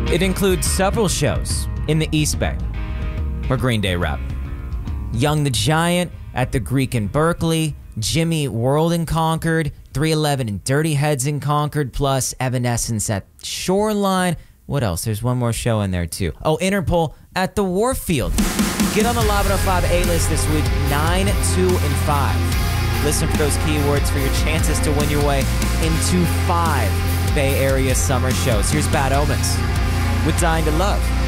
It includes several shows in the East Bay where Green Day rap. Young the Giant at the Greek in Berkeley, Jimmy World in Concord, 311 and Dirty Heads in Concord, plus Evanescence at Shoreline. What else? There's one more show in there too. Oh, Interpol at the Warfield. Get on the Live 105 A-list this week, 9, 2, and 5. Listen for those keywords for your chances to win your way into 5 Bay Area summer shows. Here's Bad Omens with Dying to Love.